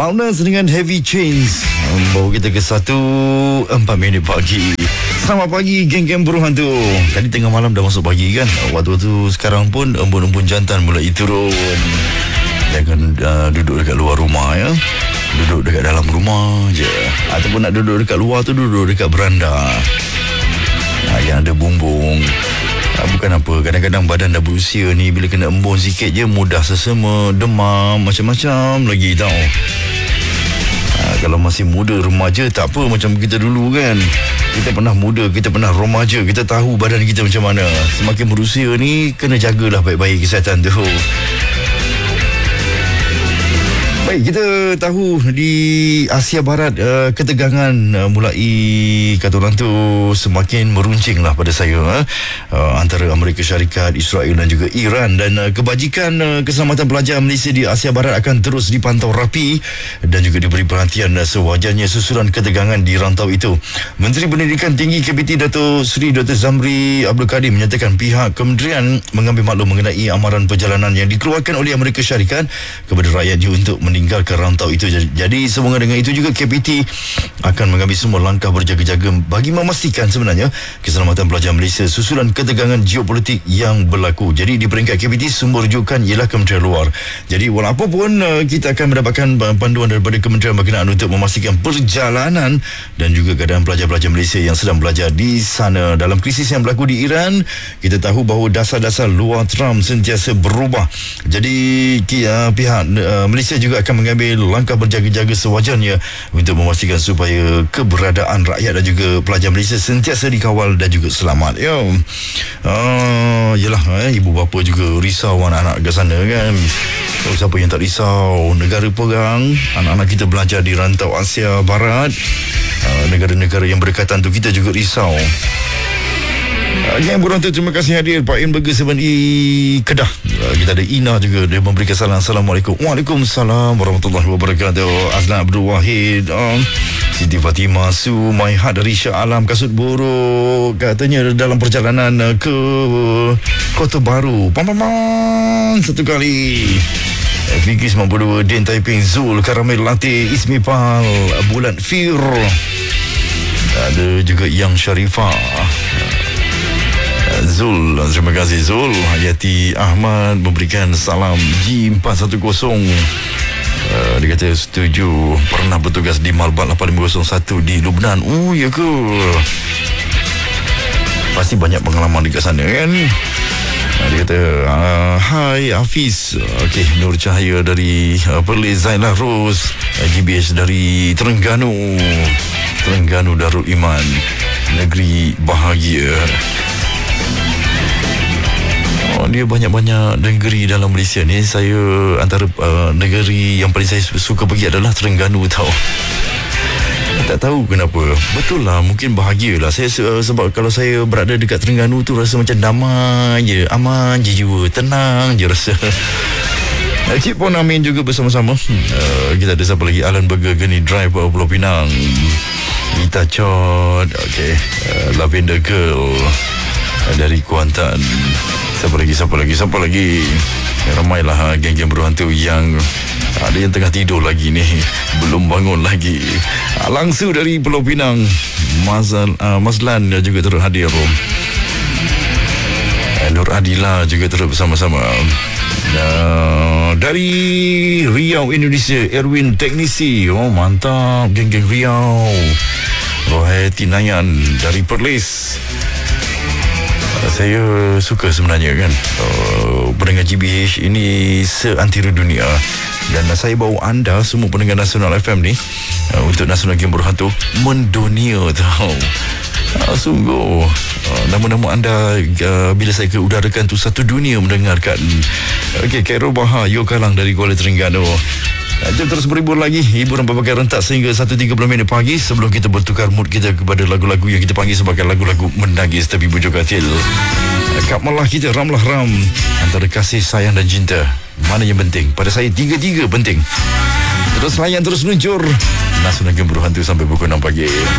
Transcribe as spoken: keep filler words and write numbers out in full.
Loudness dengan Heavy Chains membawa kita ke satu empat minit pagi. Selamat pagi geng-geng buruh hantu. Tadi tengah malam dah masuk pagi kan. Waktu-waktu sekarang pun embun-embun jantan mulai turun. Jangan uh, duduk dekat luar rumah ya. Duduk dekat dalam rumah je. Ataupun nak duduk dekat luar tu, duduk dekat beranda uh, yang ada bumbung. uh, Bukan apa, kadang-kadang badan dah berusia ni, bila kena embun sikit je mudah sesama, demam, macam-macam lagi tau. uh, Kalau masih muda remaja tak apa macam kita dulu kan. Kita pernah muda, kita pernah remaja, kita tahu badan kita macam mana. Semakin berusia ni, kena jagalah baik-baik kesihatan tu. Baik, kita tahu di Asia Barat uh, ketegangan uh, mulai, kata orang tu, semakin meruncing lah pada saya uh, uh, antara Amerika Syarikat, Israel dan juga Iran. Dan uh, kebajikan uh, keselamatan pelajar Malaysia di Asia Barat akan terus dipantau rapi dan juga diberi perhatian uh, sewajarnya susulan ketegangan di rantau itu. Menteri Pendidikan Tinggi K P T Dato' Seri Doktor Zamri Abdul Kadir menyatakan pihak kementerian mengambil maklum mengenai amaran perjalanan yang dikeluarkan oleh Amerika Syarikat kepada rakyatnya untuk meninggalkan rantau itu. Jadi sehubungan dengan itu juga K P T akan mengambil semua langkah berjaga-jaga bagi memastikan sebenarnya keselamatan pelajar Malaysia susulan ketegangan geopolitik yang berlaku. Jadi di peringkat K P T, sumber rujukan ialah Kementerian Luar. Jadi walaupun uh, kita akan mendapatkan panduan daripada kementerian berkenaan untuk memastikan perjalanan dan juga keadaan pelajar-pelajar Malaysia yang sedang belajar di sana. Dalam krisis yang berlaku di Iran, kita tahu bahawa dasar-dasar luar Trump sentiasa berubah. Jadi uh, pihak uh, Malaysia juga akan mengambil langkah berjaga-jaga sewajarnya untuk memastikan supaya keberadaan rakyat dan juga pelajar Malaysia sentiasa dikawal dan juga selamat. Ya, uh, yelah, eh, ibu bapa juga risau anak-anak ke sana kan. Oh, siapa yang tak risau? Negara perang, anak-anak kita belajar di rantau Asia Barat, uh, negara-negara yang berdekatan tu kita juga risau. Yang beruntung, terima kasih hadir Pak In Burger tujuh E Kedah. uh, Kita ada Ina juga, dia memberikan salam. Assalamualaikum. Waalaikumsalam warahmatullahi wabarakatuh. Azlan Abdul Wahid, um, Siti Fatimah Su Maihat dari Shah Alam Kasut Buruk, katanya dalam perjalanan uh, ke Kota Baru. Pam pam pam satu kali. Fikri sembilan puluh dua, Din Taiping, Zul Karamil Latif, Ismi Pal, Bulan Fir, ada juga Yang Sharifah, Zul, terima kasih Zul. Hayati Ahmad memberikan salam. G empat satu kosong, uh, dia kata setuju, pernah bertugas di Malbat lapan lima kosong satu di Lubnan. Oh ya ke? Pasti banyak pengalaman dekat sana kan? uh, Dia kata uh, hai Hafiz. Okey, Nur Cahaya dari uh, Perlis, Zainlah Ros, uh, G B H dari Terengganu, Terengganu Darul Iman, negeri bahagia. Oh, dia banyak-banyak negeri dalam Malaysia ni. Saya antara uh, negeri yang paling saya suka pergi adalah Terengganu tau. Tak tahu kenapa. Betul lah, mungkin bahagia lah saya, uh, sebab kalau saya berada dekat Terengganu tu rasa macam damai je, aman je jiwa, tenang je rasa. Cik Pon Amin juga bersama-sama. uh, Kita ada siapa lagi? Alan Burger, Geni Drive, Pulau Pinang, Ita Chot, okay. uh, Lavender Girl uh, dari Kuantan. Siapa lagi, siapa lagi, siapa lagi? Ramailah geng-geng berhantu yang ada yang tengah tidur lagi ni, belum bangun lagi. Langsung dari Pulau Pinang, Mazal, uh, Mazlan juga turut hadir. Nur Adila juga turut bersama-sama. Uh, dari Riau, Indonesia, Erwin Teknisi. Oh mantap, geng-geng Riau. Rohati Nayan dari Perlis. Saya suka sebenarnya kan, uh, pendengar G B H ini seantero dunia. Dan uh, saya bawa anda semua pendengar Nasional F M ni uh, untuk Nasional Game Berhantu mendunia tau. uh, Sungguh uh, nama-nama anda uh, bila saya keudarakan tu satu dunia mendengarkan. Okey, Khairul Bahar, Yo Kalang dari Kuala Terengganu. Jom terus berhibur lagi, hiburan berbagai rentak sehingga satu tiga puluh minit pagi sebelum kita bertukar mood kita kepada lagu-lagu yang kita panggil sebagai lagu-lagu menagis tapi bujuk katil. Kak Malah kita Ramlah Ram, antara kasih, sayang dan cinta, mana yang penting? Pada saya tiga-tiga penting. Terus layan, terus luncur Nasional Game Berhantu sampai pukul enam pagi.